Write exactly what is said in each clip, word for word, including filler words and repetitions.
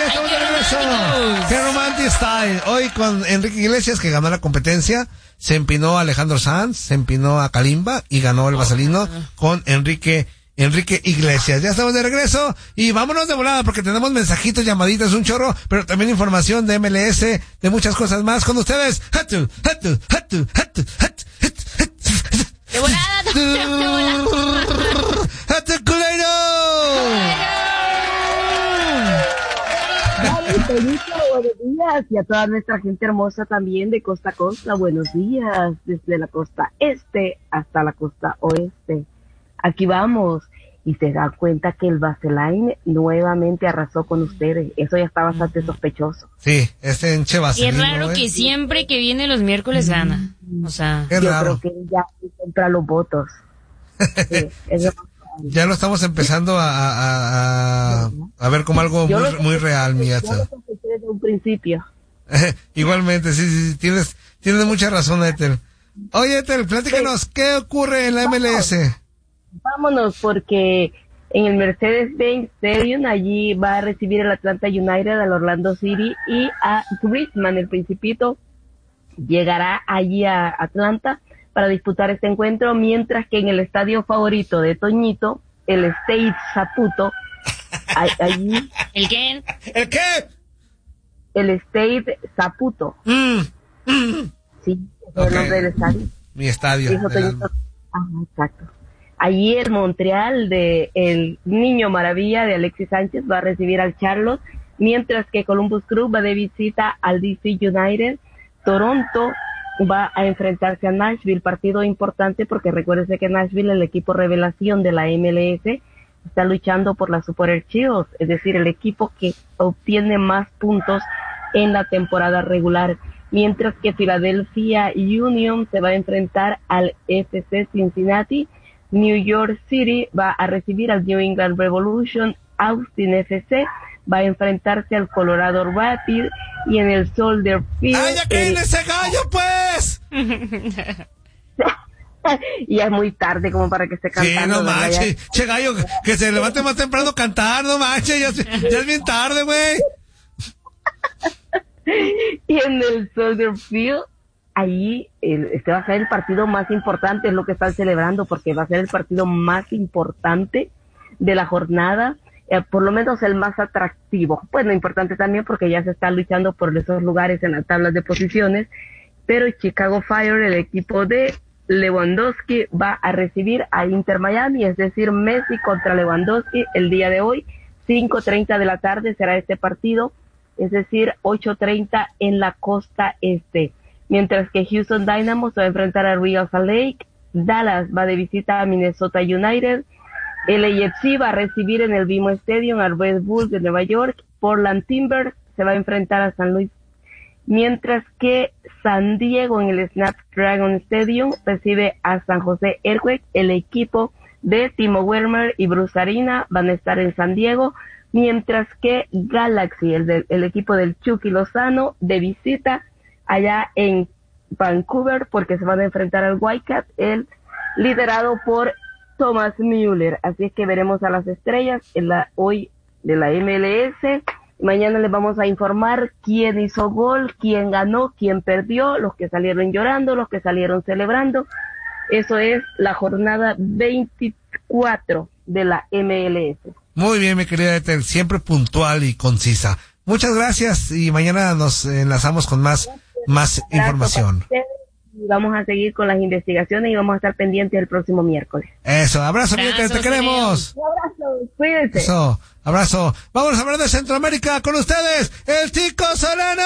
estamos de regreso. Qué romantic style. Hoy con Enrique Iglesias, que ganó la competencia. Se empinó a Alejandro Sanz, se empinó a Kalimba y ganó el vaselino con Enrique Enrique Iglesias. Ya estamos de regreso y vámonos de volada porque tenemos mensajitos, llamaditas, un chorro, pero también información de M L S, de muchas cosas más con ustedes. Hatu, hatu, hatu, hatu, hatu, de volada, de volada. Hatu culero. Buenos días y a toda nuestra gente hermosa también de costa a costa. Buenos días desde la costa este hasta la costa oeste. Aquí vamos y se dan cuenta que el Vaseline nuevamente arrasó con ustedes. Eso ya está bastante sospechoso. Sí, este enche Vaseline. Y es raro, ¿no? Que siempre que viene los miércoles gana. O sea, qué yo raro. creo que ya compra los votos. Sí, es ya lo estamos empezando a, a, a, a ver como algo muy, muy real, mi Yo lo sospeché desde un principio. Igualmente, sí, sí, sí, tienes, tienes mucha razón, Ethel. Oye, Ethel, platícanos, sí. ¿Qué ocurre en la M L S? Vámonos, porque en el Mercedes-Benz Stadium, allí va a recibir el Atlanta United al Orlando City y a Griezmann, el Principito, llegará allí a Atlanta para disputar este encuentro, mientras que en el estadio favorito de Toñito, el Stade Saputo, allí... ¿El qué? ¿El qué? El Stade Saputo. Mm, mm. Sí, es okay. El nombre del estadio. Mi estadio. Dijo Toñito. Ajá, exacto. Ayer Montreal, de el Niño Maravilla de Alexis Sánchez, va a recibir al Charlotte, mientras que Columbus Crew va de visita al D C United. Toronto va a enfrentarse a Nashville, partido importante porque recuérdese que Nashville, el equipo revelación de la M L S, está luchando por la Super Archives, es decir, el equipo que obtiene más puntos en la temporada regular, mientras que Philadelphia Union se va a enfrentar al F C Cincinnati. New York City va a recibir al New England Revolution. Austin F C va a enfrentarse al Colorado Rapids, y en el Soldier Field... ¡Ay, ya que el... ese gallo, pues! Y es muy tarde como para que esté cantando. Sí, no manches, che gallo, que se levante más temprano a cantar, no manches, ya, ya es bien tarde, güey. Y en el Soldier Field, ahí el, este va a ser el partido más importante, es lo que están celebrando, porque va a ser el partido más importante de la jornada. Eh, por lo menos el más atractivo. Bueno, importante también porque ya se está luchando por esos lugares en las tablas de posiciones, pero Chicago Fire, el equipo de Lewandowski, va a recibir a Inter Miami, es decir, Messi contra Lewandowski el día de hoy, cinco treinta de la tarde será este partido, es decir, ocho treinta en la costa este, mientras que Houston Dynamo se va a enfrentar a Real Salt Lake, Dallas va de visita a Minnesota United, el A F C va a recibir en el B M O Stadium al Red Bull de Nueva York, Portland Timbers se va a enfrentar a San Luis, mientras que San Diego en el Snapdragon Stadium recibe a San José Earthquakes. El equipo de Timo Werner y Bruce Arena van a estar en San Diego, mientras que Galaxy, el, de, el equipo del Chucky Lozano, de visita allá en Vancouver, porque se van a enfrentar al Whitecaps, el liderado por Thomas Müller. Así es que veremos a las estrellas en la hoy de la M L S. Mañana les vamos a informar quién hizo gol, quién ganó, quién perdió, los que salieron llorando, los que salieron celebrando. Eso es la jornada veinticuatro de la M L S. Muy bien, mi querida Ethel, siempre puntual y concisa. Muchas gracias y mañana nos enlazamos con más, más información. Y vamos a seguir con las investigaciones y vamos a estar pendientes el próximo miércoles. Eso, abrazo, abrazo te queremos. Un abrazo, cuídense. Eso, abrazo. Vamos a hablar de Centroamérica con ustedes, el Tico Solano.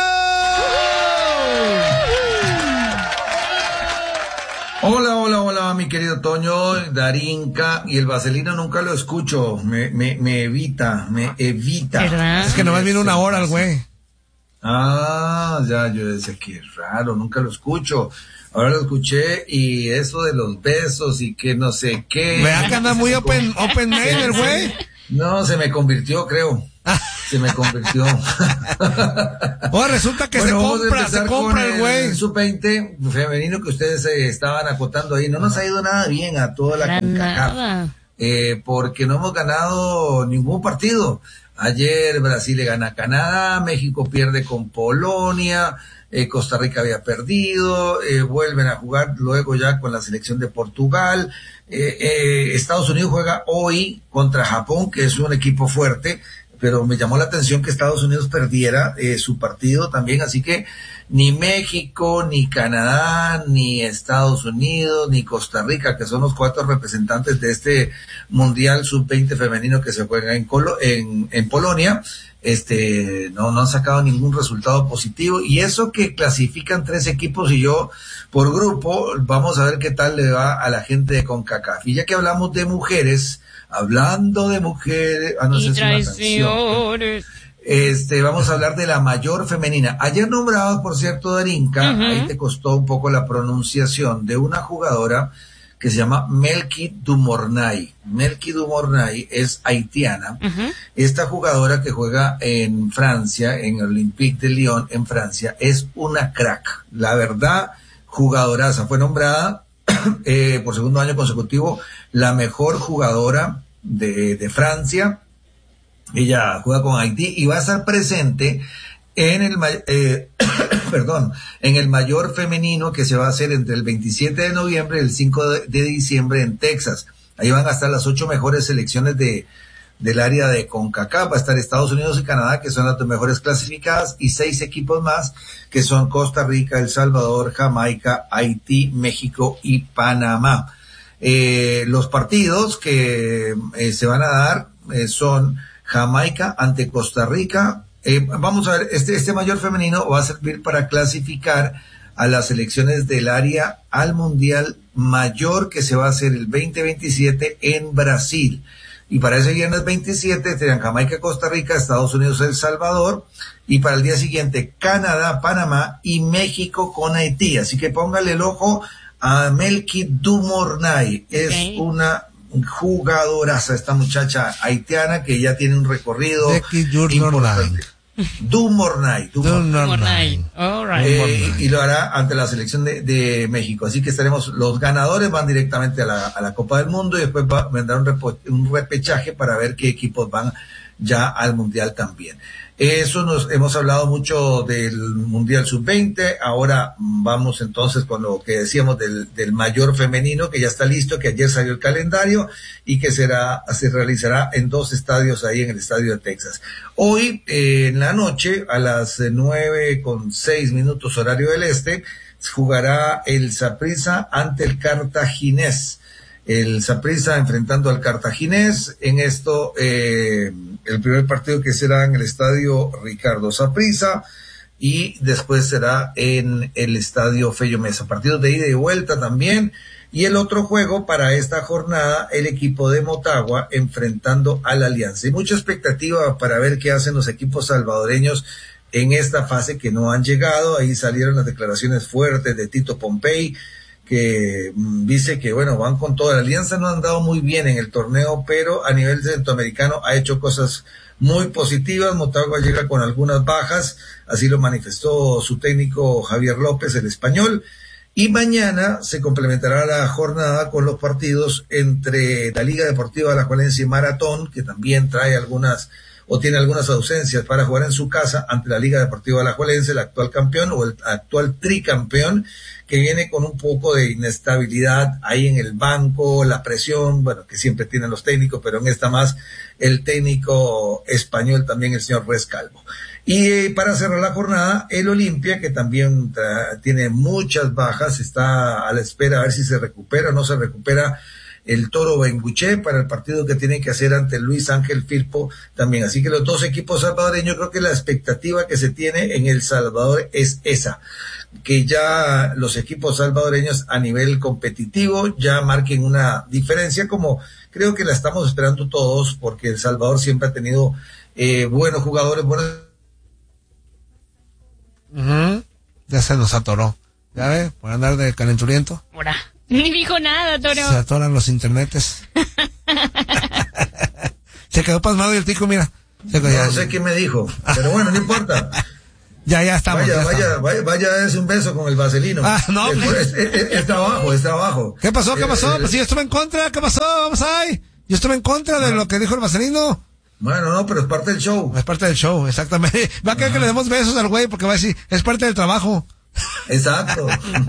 Hola, hola, hola, mi querido Toño, Darinka, y el vaselino nunca lo escucho, me, me, me evita, me evita. ¿Verdad? Es que nomás viene una hora el güey. Ah, ya, yo decía que raro, nunca lo escucho. Ahora lo escuché y eso de los besos y que no sé qué. Vea que anda muy open, open mail el güey. No, se me convirtió, creo. Se me convirtió. Oh, resulta que bueno, se compra, se compra el güey. El sub veinte femenino que ustedes eh, estaban acotando ahí. No nos ha ido nada bien a toda la CONCACAF. eh, porque no hemos ganado ningún partido. Ayer Brasil le gana a Canadá, México pierde con Polonia, eh, Costa Rica había perdido, eh, vuelven a jugar luego ya con la selección de Portugal, eh, eh, Estados Unidos juega hoy contra Japón, que es un equipo fuerte, pero me llamó la atención que Estados Unidos perdiera eh, su partido también, así que ni México, ni Canadá, ni Estados Unidos, ni Costa Rica, que son los cuatro representantes de este Mundial sub veinte femenino que se juega en, Colo en, en Polonia, este, no, no han sacado ningún resultado positivo, y eso que clasifican tres equipos y yo por grupo, vamos a ver qué tal le va a la gente de CONCACAF. Y ya que hablamos de mujeres, hablando de mujeres, ah, no y sé si traiciones. Este, vamos a hablar de la mayor femenina. Ayer nombrado, por cierto, Darinka, uh-huh. ahí te costó un poco la pronunciación de una jugadora que se llama Melky Dumornay. Melky Dumornay es haitiana. Uh-huh. Esta jugadora que juega en Francia, en el Olympique de Lyon, en Francia, es una crack. La verdad, jugadoraza. Fue nombrada eh, por segundo año consecutivo la mejor jugadora de, de Francia. Ella juega con Haití y va a estar presente en el eh, perdón, en el mayor femenino que se va a hacer entre el veintisiete de noviembre y el cinco de, de diciembre en Texas. Ahí van a estar las ocho mejores selecciones de del área de CONCACAF. Va a estar Estados Unidos y Canadá, que son las dos mejores clasificadas, y seis equipos más, que son Costa Rica, El Salvador, Jamaica, Haití, México y Panamá. Eh, los partidos que eh, se van a dar eh, son Jamaica ante Costa Rica. Eh, vamos a ver, este, este mayor femenino va a servir para clasificar a las selecciones del área al Mundial Mayor que se va a hacer el veinte veintisiete en Brasil. Y para ese viernes veintisiete serían Jamaica, Costa Rica, Estados Unidos, El Salvador, y para el día siguiente Canadá, Panamá y México con Haití. Así que póngale el ojo a Melky Dumornay. Es okay. Una jugadoraza esta muchacha haitiana que ya tiene un recorrido importante. Dumornay, Dumornay. Right. Eh, y lo hará ante la selección de, de México. Así que estaremos, los ganadores van directamente a la, a la Copa del Mundo y después va, vendrá un, repo, un repechaje para ver qué equipos van ya al Mundial también. Eso nos hemos hablado mucho del Mundial sub veinte. Ahora vamos entonces con lo que decíamos del, del mayor femenino, que ya está listo, que ayer salió el calendario y que será, se realizará en dos estadios ahí en el estadio de Texas. Hoy, eh, en la noche, a las nueve con seis minutos horario del este, jugará el Saprissa ante el Cartaginés. El Saprissa enfrentando al Cartaginés. En esto, eh, el primer partido que será en el estadio Ricardo Saprissa y después será en el estadio Fello Mesa. Partidos de ida y vuelta también. Y el otro juego para esta jornada, el equipo de Motagua enfrentando a la Alianza. Hay mucha expectativa para ver qué hacen los equipos salvadoreños en esta fase que no han llegado. Ahí salieron las declaraciones fuertes de Tito Pompey, que dice que, bueno, van con toda la Alianza, no han dado muy bien en el torneo, pero a nivel centroamericano ha hecho cosas muy positivas. Motagua llega con algunas bajas, así lo manifestó su técnico Javier López, el español, y mañana se complementará la jornada con los partidos entre la Liga Deportiva Alajuelense y Maratón, que también trae algunas o tiene algunas ausencias para jugar en su casa ante la Liga Deportiva Alajuelense, el actual campeón o el actual tricampeón, que viene con un poco de inestabilidad ahí en el banco, la presión, bueno, que siempre tienen los técnicos, pero en esta más el técnico español también, el señor Rescalvo. Y eh, para cerrar la jornada, el Olimpia, que también uh, tiene muchas bajas, está a la espera a ver si se recupera o no se recupera el Toro Benguché para el partido que tiene que hacer ante Luis Ángel Firpo también. Así que los dos equipos salvadoreños, creo que la expectativa que se tiene en El Salvador es esa, que ya los equipos salvadoreños a nivel competitivo ya marquen una diferencia, como creo que la estamos esperando todos, porque El Salvador siempre ha tenido eh, buenos jugadores, buenos... Uh-huh. Ya se nos atoró, ya ve, por andar de calenturiento. Ahora. Ni dijo nada, Toro. Se atoran los internetes. Se quedó pasmado y el tico, mira. Se no ya, sé qué me dijo, pero bueno, no importa. Ya, ya estamos. Vaya, ya vaya, estamos. vaya, vaya a darse un beso con el vaselino. Ah, no. Es, es, es, es trabajo, es trabajo. ¿Qué pasó, qué pasó? Eh, pues si yo estuve en contra, ¿qué pasó? Vamos ahí. Yo estuve en contra de lo que dijo el Vaselino. Bueno, no, pero es parte del show. Es parte del show, exactamente. Va a querer que le demos besos al güey porque va a decir, es parte del trabajo. Exacto.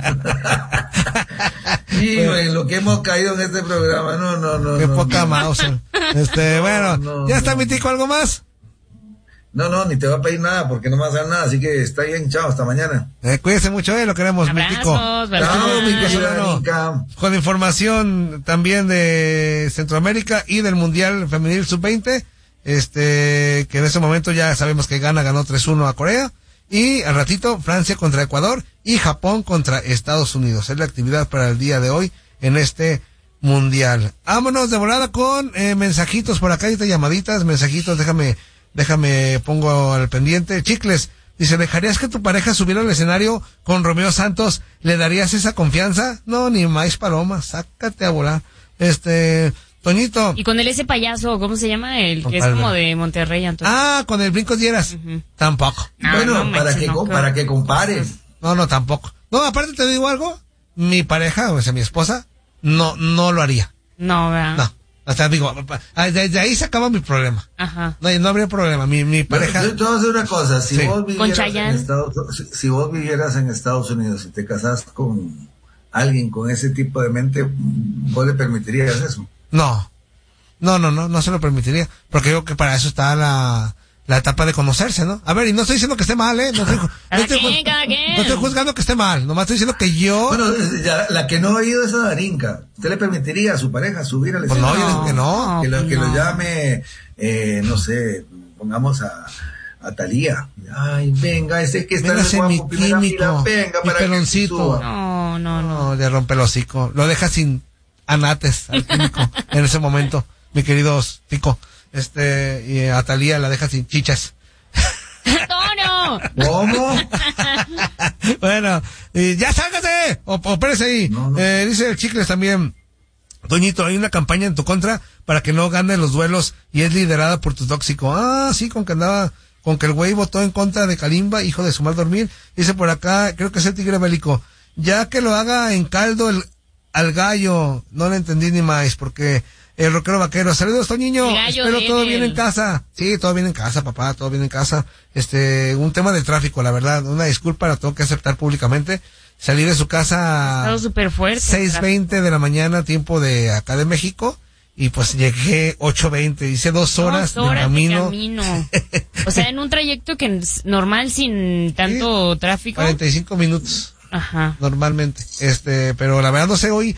Sí, güey, lo que hemos caído en este programa, no, no, no. Qué no, poca no. mouse. Este, No, bueno, no, ya está no. mi tico, ¿algo más? No, no, ni te va a pedir nada porque no me vas a dar nada, así que está bien, chao, hasta mañana. Eh, cuídese mucho, eh, lo queremos, mi tico. Abrazos, Chao, mi ¿verdad? querida Bueno. Nica. Con información también de Centroamérica y del Mundial Femenil sub veinte, este, que en ese momento ya sabemos que gana, ganó tres uno a Corea, y al ratito Francia contra Ecuador y Japón contra Estados Unidos. Es la actividad para el día de hoy en este Mundial. Vámonos de volada con eh, mensajitos por acá, y te llamaditas, mensajitos, déjame, déjame, pongo al pendiente. Chicles, dice, ¿dejarías que tu pareja subiera al escenario con Romeo Santos? ¿Le darías esa confianza? No, ni más paloma, sácate a volar. Este, Toñito. Y con el ese payaso, ¿cómo se llama? El que es Compadre. como de Monterrey, Antonio. Ah, con el Brincos Dieras. Ujú. Tampoco. No, Bueno, no para manches, que, no, co- qué- para que compares. No, no, tampoco. No, aparte te digo algo, mi pareja, o sea, mi esposa, no, no lo haría. No, ¿verdad? No. O sea, digo, desde ahí se acaba mi problema. Ajá. No, no habría problema. Mi, mi pareja. Yo te voy a decir una cosa, si Sí. vos Con vivieras en Chayanne. Estados, si, si vos vivieras en Estados Unidos y te casas con alguien con ese tipo de mente, vos le permitirías eso. No. No, no, no, no se lo permitiría. Porque yo creo que para eso está la, la etapa de conocerse, ¿no? A ver, y no estoy diciendo que esté mal, ¿eh? No estoy, no Cada estoy, quien, ju- cada quien. no estoy juzgando que esté mal. Nomás estoy diciendo que yo. Bueno, ya, la que no ha oído es a Darinka. ¿Usted le permitiría a su pareja subir al Pues no, yo escenario? digo que no. Que lo, que lo no. llame, eh, no sé, pongamos a, a Talía. Ay, venga, ese que está en Véngase el mi guapo, primera químico, fila, venga, mi para que peloncito. suba. No, no, no. No, le rompe el hocico. Lo deja sin anates al químico en ese momento, mi querido Tico. Este, y a Talía la deja sin chichas. ¡Antonio! ¿Cómo? Bueno, y ya sálgase, o, o espérese ahí. No, no. Eh, dice el Chicles también, Toñito, hay una campaña en tu contra para que no ganes los duelos y es liderada por tu tóxico. Ah, sí, con que andaba, con que el güey votó en contra de Kalimba, hijo de su mal dormir. Dice por acá, creo que es el tigre bélico, ya que lo haga en caldo el, al gallo. No le entendí ni más, porque el rockero vaquero. Saludos, Toñiño. El gallo Espero de todo él. bien en casa. Sí, todo bien en casa, papá, todo bien en casa. Este, un tema de tráfico, la verdad. Una disculpa, la tengo que aceptar públicamente. Salí de su casa Estado súper fuerte. seis veinte de la mañana, tiempo de acá de México, y pues llegué ocho veinte, hice dos horas, Dos horas de camino. camino. O sea, en un trayecto que es normal sin tanto tráfico. cuarenta y cinco minutos, Ajá. normalmente. Este, pero la verdad no sé, hoy,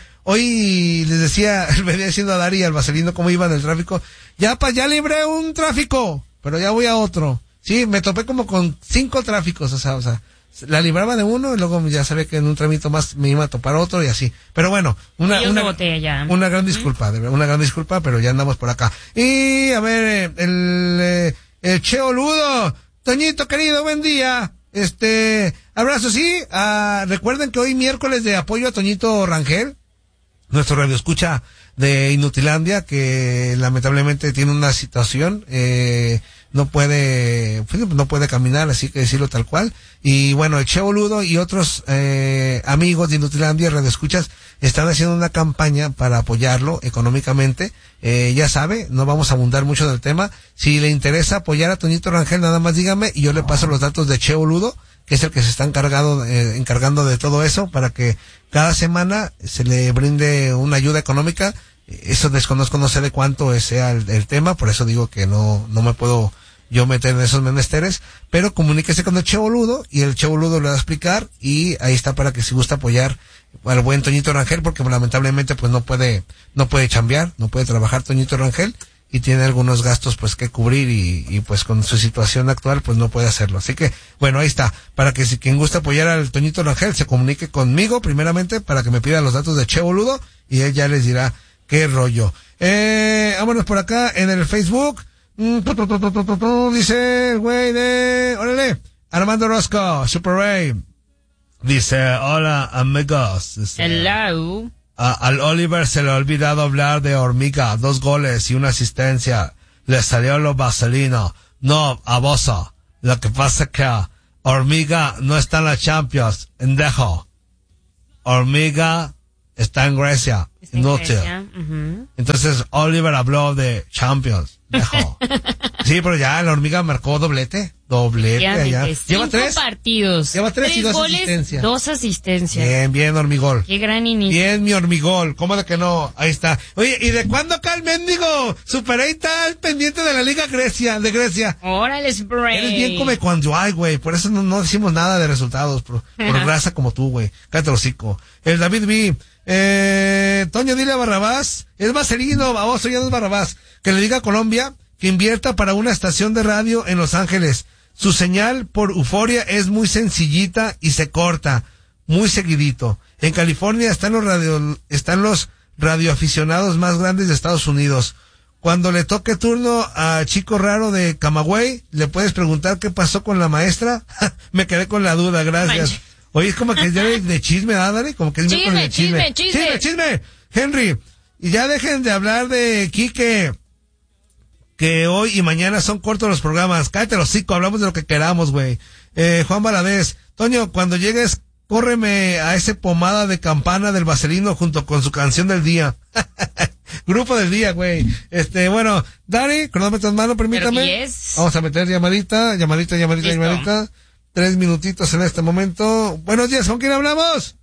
hoy les decía, le venía diciendo a Dari y al Vaselino cómo iba en el tráfico. Ya, pa, ya libré un tráfico, pero ya voy a otro. Sí, me topé como con cinco tráficos, o sea, o sea, la libraba de uno y luego ya sabía que en un tramito más me iba a topar otro y así. Pero bueno, una, Ellos una, de botella. una gran disculpa, de verdad, una gran disculpa, pero ya andamos por acá. Y a ver, eh, el, eh, el Cheo Ludo, Toñito querido, buen día. Este, abrazo, sí. Ah, recuerden que hoy miércoles de apoyo a Toñito Rangel, nuestro radio escucha de Inutilandia, que lamentablemente tiene una situación, eh, no puede, pues, no puede caminar, así que decirlo tal cual. Y bueno, el Che Boludo y otros eh, amigos de Inutilandia, radio escuchas, están haciendo una campaña para apoyarlo económicamente. Eh, ya sabe, no vamos a abundar mucho del tema. Si le interesa apoyar a Toñito Rangel, nada más dígame y yo le paso los datos de Che Boludo, que es el que se está encargado, eh, encargando de todo eso, para que cada semana se le brinde una ayuda económica. Eso desconozco, no sé de cuánto sea el, el tema, por eso digo que no, no me puedo yo meter en esos menesteres, pero comuníquese con el Che Boludo y el Che Boludo le va a explicar y ahí está para que si gusta apoyar al buen Toñito Rangel, porque lamentablemente pues no puede, no puede chambear, no puede trabajar Toñito Rangel y tiene algunos gastos pues que cubrir y, y pues con su situación actual pues no puede hacerlo. Así que bueno, ahí está, para que si quien gusta apoyar al Toñito Rangel se comunique conmigo primeramente para que me pida los datos de Che Boludo y él ya les dirá qué rollo. Eh, vámonos por acá en el Facebook. Mm, tu, tu, tu, tu, tu, tu, tu, dice el güey de, órale, Armando Rosco, Super Ray. Dice, hola amigos. Dice, Hello. a, al Oliver se le ha olvidado hablar de Hormiga, dos goles y una asistencia. Le salió lo vaselino. No, a Bosa. Lo que pasa es que Hormiga no está en la Champions. Endejo. Hormiga está en Grecia, Está en Noche. Grecia, ujú. Entonces, Oliver habló de Champions. Dejo. Sí, pero ya la hormiga marcó doblete. Doblete allá. Obviamente, Lleva cinco tres. partidos. Lleva tres y dos goles, asistencias. Dos asistencias. Bien, bien, hormigol. Qué gran inicio. Bien, mi hormigol. ¿Cómo de que no? Ahí está. Oye, ¿y de cuándo acá el mendigo Super eight está al pendiente de la Liga Grecia, de Grecia? Órale, Spray. Eres bien come cuando hay, güey. Por eso no, no decimos nada de resultados. Por, por grasa como tú, güey. Cállate el hocico. El David B. Eh, Toño, dile a Barrabás. Es Marcelino, baboso, ya no es Barrabás. Que le diga a Colombia que invierta para una estación de radio en Los Ángeles. Su señal por Euforia es muy sencillita y se corta. Muy seguidito. En California están los radio, están los radioaficionados más grandes de Estados Unidos. Cuando le toque turno a Chico Raro de Camagüey, le puedes preguntar qué pasó con la maestra. Me quedé con la duda, gracias. Manche. Oye, es como que es de, de chisme, ¿ah, Dani? Como que es Chisme, miércoles de chisme, chisme. chisme. Chisme, chisme. Henry, y ya dejen de hablar de Quique, que hoy y mañana son cortos los programas. Cállate los hocico, hablamos de lo que queramos, güey. Eh, Juan Valadez. Toño, cuando llegues, córreme a ese pomada de campana del Vaselino junto con su canción del día. Grupo del día, güey. Este, bueno, Dani, cronómetro en mano, permítame. Pero diez. Vamos a meter llamadita, llamadita, llamadita, Listo. llamadita. Tres minutitos en este momento. Buenos días, ¿con quién hablamos?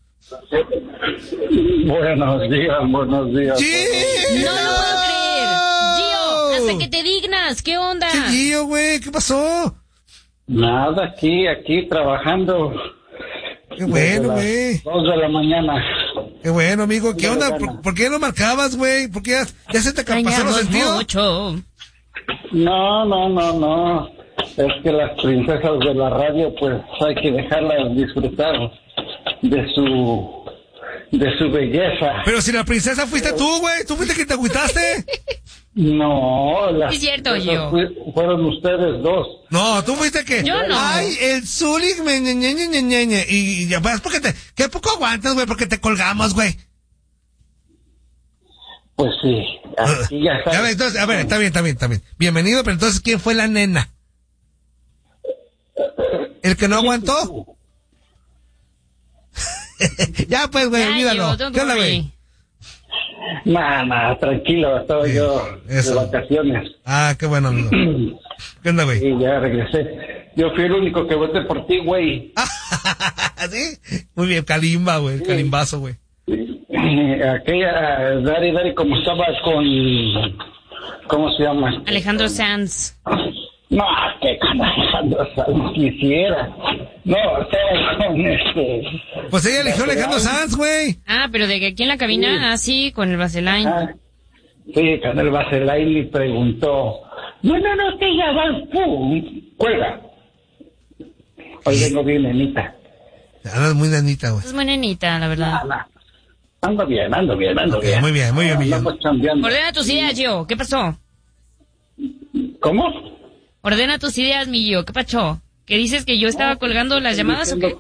Buenos días, buenos días. ¡Sí! No lo puedo creer. Gio, hasta que te dignas. ¿Qué onda? ¿Qué Gio, güey? ¿Qué pasó? Nada, aquí, aquí trabajando. Qué bueno, desde las güey. Dos de la mañana. Qué bueno, amigo. ¿Qué Dale onda? gana. ¿Por, por qué no marcabas, güey? ¿Por qué ya, ya se te pasó los Extrañamos sentidos? mucho. No, no, no, no. Es que las princesas de la radio, pues hay que dejarlas disfrutar de su, de su belleza. Pero si la princesa fuiste tú, güey. ¿Tú fuiste quien te agüitaste? No, las Es cierto, princesas yo. fui- fueron ustedes dos. No, tú fuiste que... Yo no. Ay, el Zulik, me ñe, ñe, ñe, ñe, ñe, ñe. Y, y ya, pues, porque te... ¿Qué poco aguantas, güey? Porque te colgamos, güey. Pues sí, aquí ya A ver, sabes. entonces, a ver, está bien, está bien, está bien. Bienvenido, pero entonces, ¿quién fue la nena? ¿El que no aguantó? Ya, pues, güey, Ya, olvídalo. Gio, don't ¿Qué onda, worry. güey? Nah, nah, tranquilo, estaba Sí, yo eso. de vacaciones. Ah, qué bueno, amigo. ¿Qué onda, güey? Y ya regresé. Yo fui el único que voté por ti, güey. ¿Sí? Muy bien, Kalimba, güey, el Kalimbazo, güey. Aquella, Dari, Dari, como estaba con... ¿Cómo se llama? Alejandro Sanz. No, que con Alejandro Sanz quisiera. No, estaba con este... Pues ella eligió a Alejandro Sanz, güey. Ah, pero de que aquí en la cabina, así, con el Vaseline. Ah, sí, con el Vaseline le preguntó... No, no, no, que ya va, pum, cuelga. Hoy vengo bien, nenita. Andas muy nanita, güey. Es muy nenita, la verdad. Ah, no. Ando bien, ando bien, ando Ok, bien. muy bien, muy bien, Millán. Andamos chambeando. Ordena tus ideas, Gio. ¿Qué pasó? ¿Cómo? Ordena tus ideas, mi Gio. ¿Qué pasó? ¿Que dices que yo estaba colgando las llamadas o qué?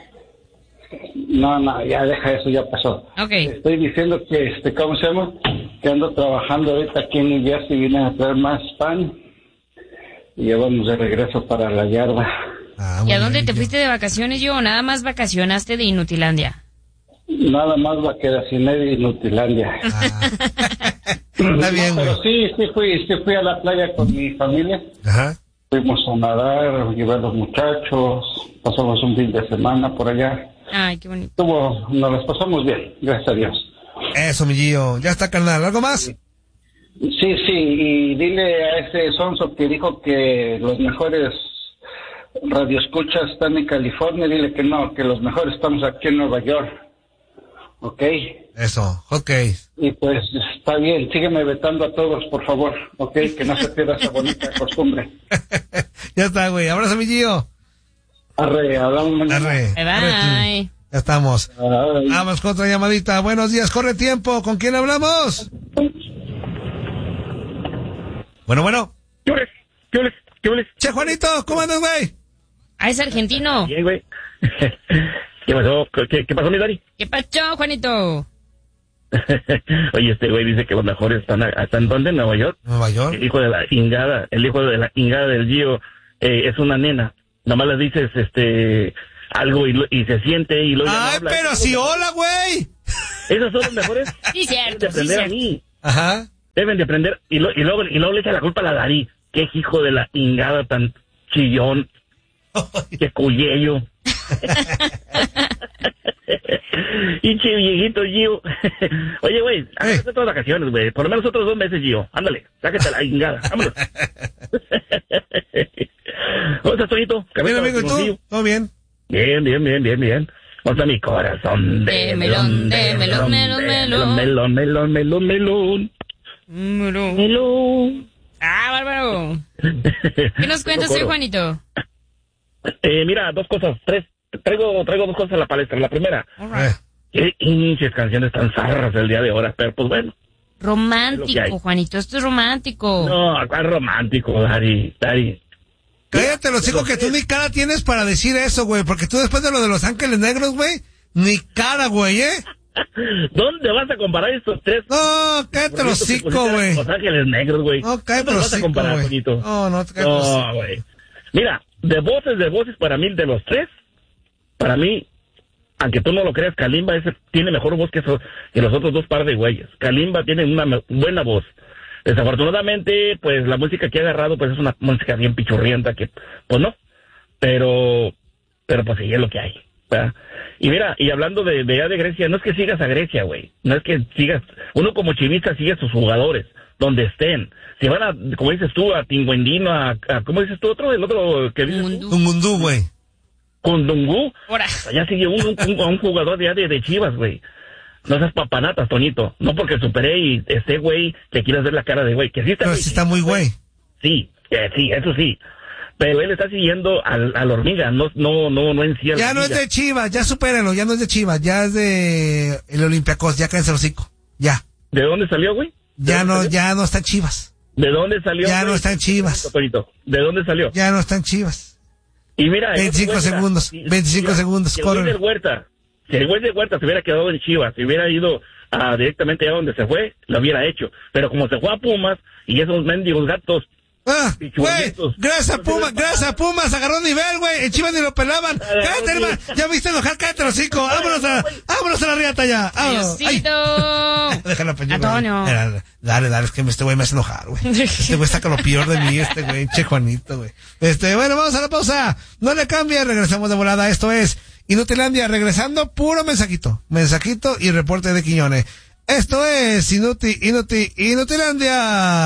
No, no, ya deja eso, ya pasó. Ok. Estoy diciendo que, este, ¿cómo se llama? Que ando trabajando ahorita aquí en New Jersey, vine a traer más pan y ya vamos de regreso para la yarda. Ah, ¿Y muy a dónde bien, te Gio. fuiste de vacaciones, Gio? ¿Nada más vacacionaste de Inutilandia? Nada más va a quedar sin él y Nutilandia. Ah. Está bien, güey. Pero sí, sí fui, sí fui a la playa con mi familia. Ajá. Fuimos a nadar, llevé a los muchachos, pasamos un fin de semana por allá. Ay, qué bonito. Estuvo, nos las pasamos bien, gracias a Dios. Eso, mi Gio. Ya está, carnal. ¿Algo más? Sí, sí, y dile a ese sonso que dijo que los mejores radioescuchas están en California, dile que no, que los mejores estamos aquí en Nueva York. ¿Ok? Eso, ok. Y pues está bien, sígueme vetando a todos, por favor, ¿ok? Que no se pierda esa bonita costumbre. Ya está, güey. Abrazo, mi Gio. Arre, hablamos mañana. Arre. Bye, Arre, bye. tú. Ya estamos. Ay. Vamos con otra llamadita. Buenos días, corre tiempo. ¿Con quién hablamos? Bueno, bueno. ¿Qué oles? ¿Qué oles? ¿Qué oles? Che, Juanito, ¿cómo andas, güey? Ah, es argentino. Bien, güey. ¿Qué pasó? ¿Qué, qué pasó, mi Dari? ¿Qué pacho, Juanito? Oye, este güey dice que los mejores están, a- ¿están dónde? ¿En Nueva York? Nueva York. El hijo de la ingada, el hijo de la ingada del Gio eh, es una nena. Nomás le dices este algo y, lo- y se siente y luego ya no Ay, habla. pero si hola, güey. Esos son los mejores. Sí, Deben cierto, de sí, aprender a cierto. mí. Ajá. Deben de aprender. Y, lo, y, luego, y luego le echa la culpa a la Dari. Qué hijo de la ingada tan chillón. Qué cuyello. Hinche viejito, Gio. Oye, güey, Hey. hazte todas las vacaciones, güey. Por lo menos otros dos meses, Gio. Ándale, sáquete la ingada. Vámonos. ¿Cómo estás, Toñito? Bien, amigo, ¿y tú? ¿Todo bien? Bien, bien, bien, bien, bien. ¿Cómo está mi corazón? De melón, de melón, melón, melón. Melón, melón, melón, melón. Melón. Melón. Ah, bárbaro. ¿Qué nos cuentas hoy, Juanito? Eh, mira, dos cosas, tres. Traigo, traigo dos cosas a la palestra. La primera, Eh. qué hinches canciones tan zarras el día de ahora, pero pues bueno. Es lo que Romántico, hay. Juanito, esto es romántico. No, acá romántico, Dari, Dari. Cállate, los hijos que tú ni cara tienes para decir eso, güey, porque tú después de lo de Los Ángeles Negros, güey, ni cara, güey, ¿eh? ¿Dónde vas a comparar estos tres? No, cállate los Porque hicos, güey. Los Ángeles Negros, güey. No, cállate ¿Dónde los vas a hocicos, comparar, güey. Toñito? No, no, te cállate los hocicos. No, güey. Mira, de voces, de voces, para mí, de los tres, para mí, aunque tú no lo creas, Kalimba ese tiene mejor voz que, eso, que los otros dos par de güeyes. Kalimba tiene una me- buena voz. Desafortunadamente, pues la música que ha agarrado, pues es una música bien pichurrienta que, pues no. Pero, pero pues sí, es lo que hay, ¿verdad? Y mira, y hablando de, de, de Grecia, no es que sigas a Grecia, güey. No es que sigas, uno como chivista sigue a sus jugadores, donde estén. Si van a, como dices tú, a Tinguendino, a, a ¿cómo dices tú otro? El otro que dices tú, Un mundú, güey. Kundungú. Ahora. Allá sigue un, un, un jugador de, de, de Chivas, güey. No seas papanatas, Toñito. No porque superé y este güey te quieras ver la cara de güey. Que sí está, Pero sí está muy güey. Sí, eh, sí, eso sí. Pero él está siguiendo al, a la hormiga, no, no, no, no encierra. Ya no es de Chivas, ya supérenlo, ya no es de Chivas, ya es de el Olympiacos, ya cállense el hocico. Ya. ¿De dónde salió, güey? ¿De Ya dónde no, salió? ya no está en Chivas. ¿De dónde salió? Ya no güey? está en Chivas. Toñito, ¿de dónde salió? Ya no está en Chivas. Y mira, veinticinco mira, segundos, si- veinticinco mira, segundos, si el güey corre. del Huerta, si el güey del Huerta se hubiera quedado en Chivas, si hubiera ido a, directamente allá donde se fue, lo hubiera hecho. Pero como se fue a Pumas, y esos mendigos gatos, Ah, güey, pichurrientos. gracias a Pumas, gracias a Pumas, agarró nivel, güey, en Chivas ni lo pelaban. Agarró Cállate, nivel. hermano, ya viste enojar, cállate los cinco, vámonos a, vámonos a la riata ya, vámonos. Ay, Adiosito. déjala peña, Antonio. Dale, dale, dale, es que este güey me hace enojar, güey. Este güey saca lo peor de mí, este güey, che Juanito, güey. Este, bueno, vamos a la pausa, no le cambie, regresamos de volada, esto es Inutilandia, regresando, puro mensajito, mensajito y reporte de Quiñones. Esto es Inuti, Inuti, Inutilandia.